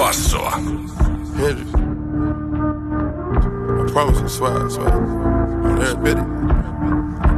Bassoa. Hendrix. I promise you, swag. On every bit.